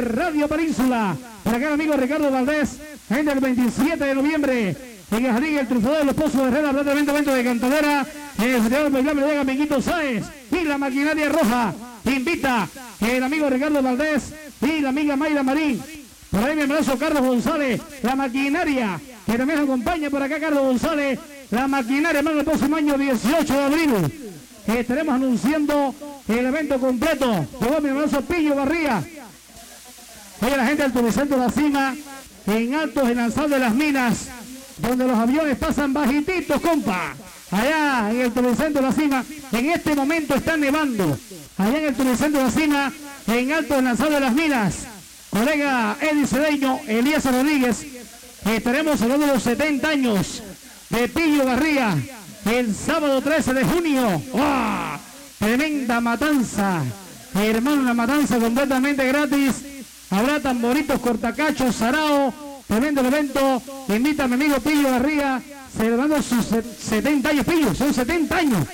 Radio Península. Para acá el amigo Ricardo Valdés, gente del 27 de noviembre, en el Jardín El Triunfador de los Pozos de Herrera, evento de Cantadera, en el Festival Bailable llega Minguito Sáez y la Maquinaria Roja. Invita el amigo Ricardo Valdés y la amiga Mayra Marín. Por ahí mi abrazo Carlos González, la Maquinaria, que también acompaña por acá Carlos González, la Maquinaria, hermano, el próximo año 18 de abril. Estaremos anunciando el evento completo. Llegó mi abrazo Pillo Barría. Oye, la gente del Turicentro La Cima, en Altos, en Lanzal de las Minas, donde los aviones pasan bajititos, compa. Allá en el Turicentro La Cima, en este momento está nevando. Allá en el Turicentro La Cima, en Altos, en Lanzal de las Minas. Colega Eddie Cedeño, Elías Rodríguez, estaremos hablando de los 70 años de Pillo Barría, el sábado 13 de junio. ¡Oh! Tremenda matanza, hermano, una matanza completamente gratis. Habrá tamboritos, cortacachos, sarao, tremendo evento. Invita a mi amigo Pillo Barría, celebrando sus 70 años. Pillo, son 70 años.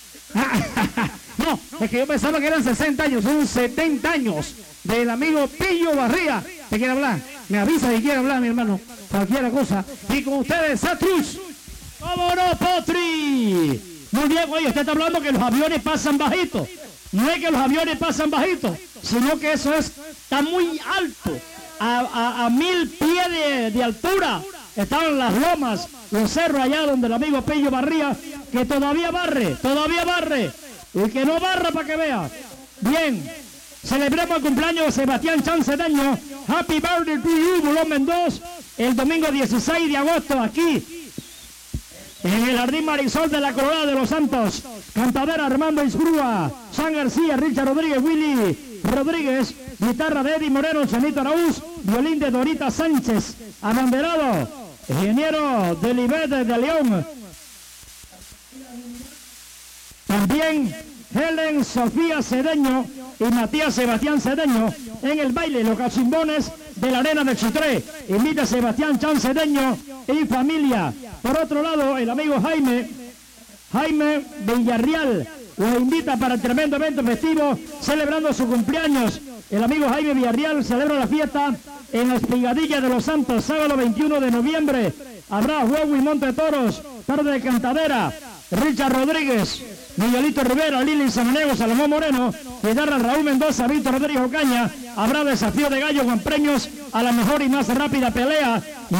No, es que yo pensaba que eran 60 años, son 70 años del amigo Pillo Barría. ¿Te quiere hablar? Me avisa si quiere hablar, mi hermano. Cualquier cosa. Y con ustedes, Satrus. ¿Cómo no, Potri? Muy bien, oye, usted está hablando que los aviones pasan bajitos. No es que los aviones pasan bajitos, sino que eso está muy alto. A 1000 pies de altura. Estaban las lomas, los cerros allá donde el amigo Pillo Barría, que todavía barre. Y que no barra para que vea. Bien, celebremos el cumpleaños de Sebastián Chan Cedeño. Happy birthday to you, volumen 2, el domingo 16 de agosto, aquí, en el Jardín Marisol de la Colorada de los Santos. Cantadera Armando Isbrúa, San García, Richard Rodríguez, Willy Rodríguez, guitarra de Eddie Moreno, Chanito Araúz, violín de Dorita Sánchez, abanderado, ingeniero de Libete de León. También Helen Sofía Cedeño y Matías Sebastián Cedeño en el baile Los Cachimbones de la Arena de Chitré. Invita a Sebastián Chan Cedeño y familia. Por otro lado, el amigo Jaime Villarreal los invita para el tremendo evento festivo celebrando su cumpleaños. El amigo Jaime Villarreal celebra la fiesta en la Espigadilla de los Santos, sábado 21 de noviembre. Habrá juego y monte de toros, tarde de cantadera. Richard Rodríguez, Miguelito Rivera, Lili Samaniego, Salomón Moreno, guitarra Raúl Mendoza, Víctor Rodríguez Ocaña. Habrá desafío de gallo con premios a la mejor y más rápida pelea.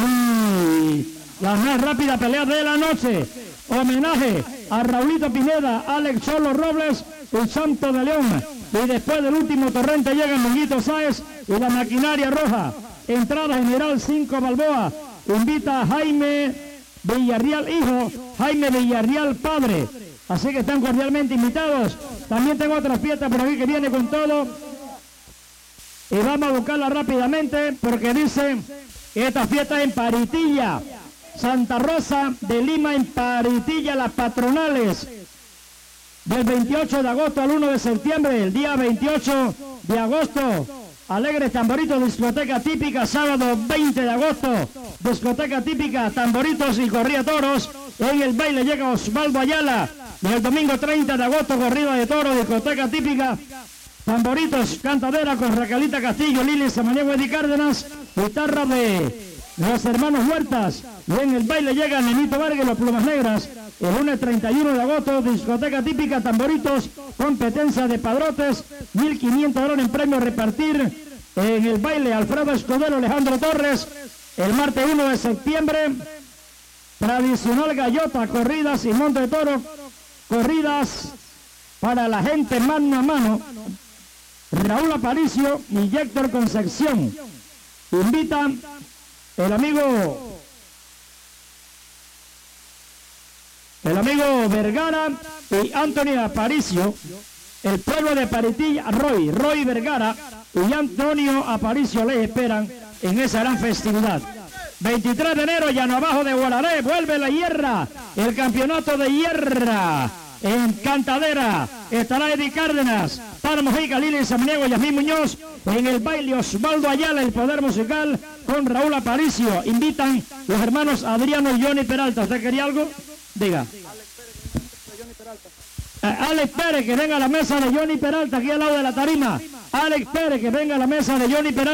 La más rápida pelea de la noche. Homenaje a Raulito Pineda, Alex Cholo Robles y Santo de León. Y después del último torrente llegan Minguito Sáez y la Maquinaria Roja. Entrada general 5 Balboa. Invita a Jaime Villarreal hijo, Jaime Villarreal padre. Así que están cordialmente invitados. También tengo otra fiesta por aquí que viene con todo. Y vamos a buscarla rápidamente porque dice que esta fiesta es en Paritilla. Santa Rosa de Lima en Paritilla, las patronales. Del 28 de agosto al 1 de septiembre, el día 28 de agosto. Alegres tamboritos, discoteca típica, sábado 20 de agosto, discoteca típica, tamboritos y corrida toros. En el baile llega Osvaldo Ayala. Y el domingo 30 de agosto, corrida de toros, discoteca típica, tamboritos, cantadera con Raquelita Castillo, Lili Samaniego, Eddie Cárdenas, guitarra de los hermanos Huertas. Y en el baile llega Nenito Vargas y los Plumas Negras. El lunes 31 de agosto, discoteca típica, tamboritos, competencia de padrotes, $1,500 en premio a repartir. En el baile, Alfredo Escudero, Alejandro Torres. El martes 1 de septiembre, tradicional gallota, corridas y monte de toro, corridas para la gente mano a mano. Raúl Aparicio y Héctor Concepción. Invitan el amigo Vergara y Antonio Aparicio, el pueblo de Paritilla, Roy Vergara y Antonio Aparicio les esperan en esa gran festividad. 23 de enero, Llano Abajo de Gualaré, vuelve la hierra, el campeonato de hierra en Cantadera. Estará Eddie Cárdenas, Para Mojica, Lili Samaniego, Yasmín Muñoz. En el baile, Osvaldo Ayala, el poder musical con Raúl Aparicio. Invitan los hermanos Adriano y Johnny Peralta. ¿Usted quería algo? Diga. Alex Pérez, que venga a la mesa de Johnny Peralta, aquí al lado de la tarima. Alex Pérez, que venga a la mesa de Johnny Peralta.